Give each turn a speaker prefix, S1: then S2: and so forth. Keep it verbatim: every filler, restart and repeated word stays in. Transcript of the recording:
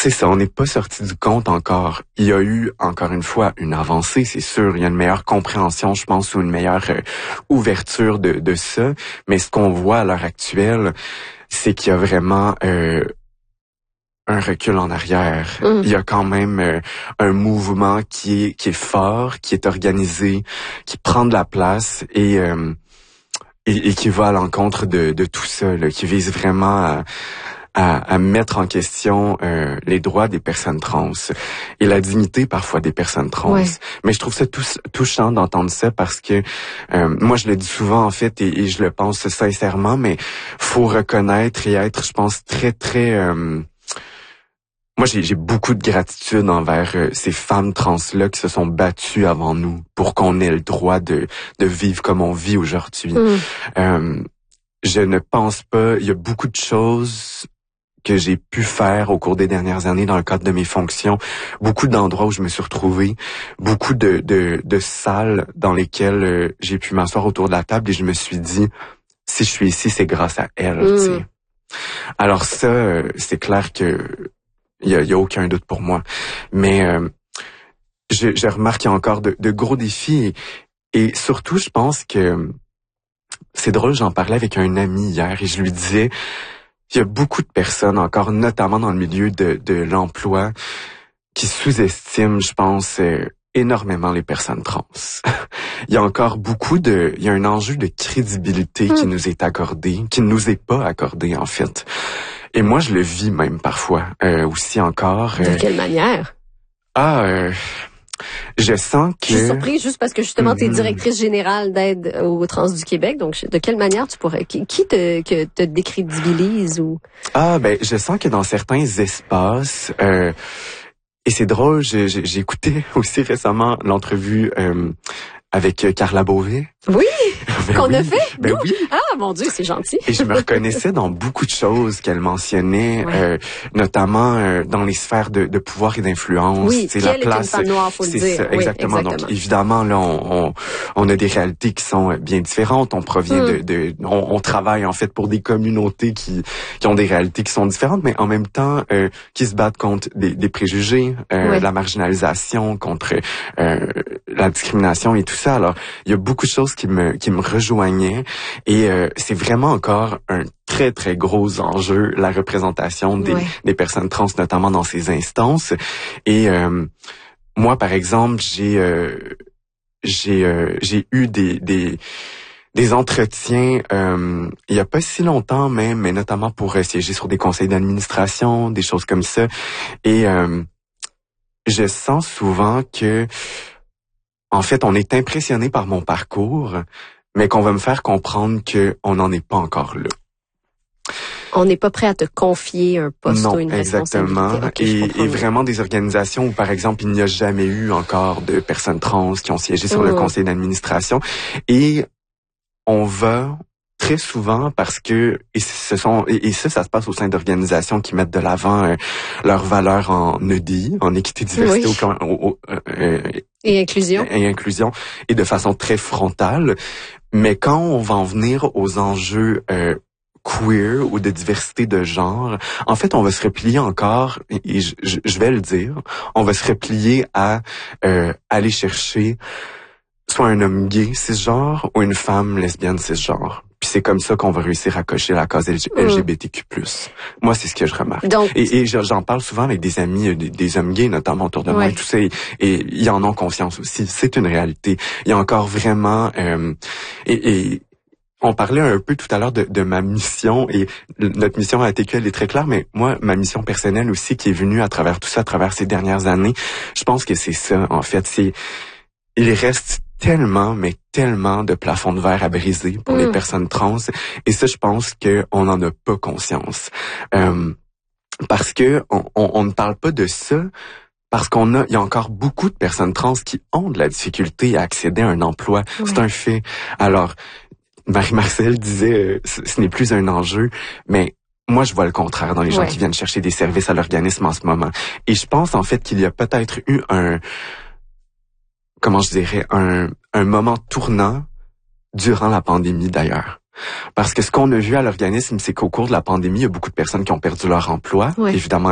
S1: C'est ça, on n'est pas sorti du compte encore. Il y a eu, encore une fois, une avancée, c'est sûr. Il y a une meilleure compréhension, je pense, ou une meilleure euh, ouverture de, de ça. Mais ce qu'on voit à l'heure actuelle, c'est qu'il y a vraiment euh, un recul en arrière. Mm. Il y a quand même euh, un mouvement qui est qui est fort, qui est organisé, qui prend de la place et euh, et, et qui va à l'encontre de, de tout ça, là, qui vise vraiment à À, à mettre en question euh, les droits des personnes trans et la dignité parfois des personnes trans. Ouais. Mais je trouve ça tout, touchant d'entendre ça parce que euh, moi je le dis souvent en fait et, et je le pense sincèrement, mais faut reconnaître et être, je pense, très très euh, moi, j'ai, j'ai beaucoup de gratitude envers euh, ces femmes trans-là qui se sont battues avant nous pour qu'on ait le droit de, de vivre comme on vit aujourd'hui. Mm. Euh, je ne pense pas, il y a beaucoup de choses que j'ai pu faire au cours des dernières années dans le cadre de mes fonctions, beaucoup d'endroits où je me suis retrouvé, beaucoup de, de, de salles dans lesquelles euh, j'ai pu m'asseoir autour de la table et je me suis dit, si je suis ici, c'est grâce à elle. Mm. Tu sais. Alors ça, euh, c'est clair que il y a, y a aucun doute pour moi. Mais euh, je, je remarque qu'il y a encore de, de gros défis et, et surtout, je pense que c'est drôle, j'en parlais avec un ami hier et je lui disais, il y a beaucoup de personnes, encore notamment dans le milieu de, de l'emploi, qui sous-estiment, je pense, euh, énormément les personnes trans. Il y a encore beaucoup de... Il y a un enjeu de crédibilité mmh. qui nous est accordé, qui ne nous est pas accordé, en fait. Et moi, je le vis même parfois, euh, aussi encore.
S2: Euh, de quelle manière?
S1: Ah... Euh, Je sens que...
S2: Je suis surprise juste parce que justement, tu es directrice générale d'aide aux trans du Québec. Donc, de quelle manière tu pourrais... Qui, qui te, que te décrédibilise ou...
S1: Ah, ben, je sens que dans certains espaces... Euh, et c'est drôle, j'ai, j'ai écouté aussi récemment l'entrevue euh, avec Carla Beauvais.
S2: Oui,
S1: ben
S2: qu'on
S1: oui,
S2: a fait.
S1: Ben
S2: Nous?
S1: oui.
S2: Ah, mon Dieu, c'est gentil.
S1: Et je me reconnaissais dans beaucoup de choses qu'elle mentionnait, ouais. euh, notamment euh, dans les sphères de, de pouvoir et d'influence.
S2: Oui,
S1: c'est
S2: la place.
S1: Est une
S2: femme noire, faut le dire.
S1: Ça,
S2: oui,
S1: exactement.
S2: exactement.
S1: Donc évidemment là, on, on, on a des réalités qui sont bien différentes. On provient mm. de, de on, on travaille en fait pour des communautés qui qui ont des réalités qui sont différentes, mais en même temps euh, qui se battent contre des, des préjugés, euh, oui. la marginalisation, contre euh, la discrimination et tout ça. Alors il y a beaucoup de choses qui me qui me rejoignaient et euh, c'est vraiment encore un très, très gros enjeu, la représentation des, ouais. des personnes trans, notamment dans ces instances. Et euh, moi, par exemple, j'ai euh, j'ai euh, j'ai eu des des des entretiens euh, il y a pas si longtemps même, mais notamment pour euh, siéger sur des conseils d'administration, des choses comme ça. Et euh, je sens souvent que, en fait, on est impressionné par mon parcours, mais qu'on va me faire comprendre qu'on n'en est pas encore là.
S2: On n'est pas prêt à te confier un poste
S1: non,
S2: ou une
S1: exactement.
S2: responsabilité. Okay,
S1: et, et vraiment des organisations où, par exemple, il n'y a jamais eu encore de personnes trans qui ont siégé sur mmh. le conseil d'administration. Et on va très souvent parce que et ce sont et, et ça ça se passe au sein d'organisations qui mettent de l'avant euh, leurs valeurs en E D I, en équité, diversité oui. au, au, au, euh,
S2: et inclusion
S1: et inclusion et de façon très frontale. Mais quand on va en venir aux enjeux euh, queer ou de diversité de genre, en fait, on va se replier encore, et je, je, je vais le dire, on va se replier à euh, aller chercher soit un homme gay cisgenre ou une femme lesbienne cisgenre. Puis c'est comme ça qu'on va réussir à cocher la case L G B T Q plus. Mmh. Moi, c'est ce que je remarque. Donc, et, et j'en parle souvent avec des amis, des, des hommes gays notamment autour de ouais. moi et tout ça, et, et ils en ont conscience aussi. C'est une réalité. Il y a encore vraiment... Euh, et, et on parlait un peu tout à l'heure de, de ma mission, et notre mission à A T Q, elle est très claire, mais moi, ma mission personnelle aussi, qui est venue à travers tout ça, à travers ces dernières années, je pense que c'est ça, en fait. C'est il reste tellement, mais tellement de plafonds de verre à briser pour mmh. les personnes trans, et ça, je pense qu'on n'en a pas conscience. Euh, parce que on, on, on ne parle pas de ça, parce qu'on a, il y a encore beaucoup de personnes trans qui ont de la difficulté à accéder à un emploi. Oui. C'est un fait. Alors, Marie-Marcel disait, euh, ce, ce n'est plus un enjeu, mais moi, je vois le contraire dans les gens ouais. qui viennent chercher des services à l'organisme en ce moment. Et je pense, en fait, qu'il y a peut-être eu un, comment je dirais, un, un moment tournant durant la pandémie, d'ailleurs. Parce que ce qu'on a vu à l'organisme, c'est qu'au cours de la pandémie, il y a beaucoup de personnes qui ont perdu leur emploi, ouais. évidemment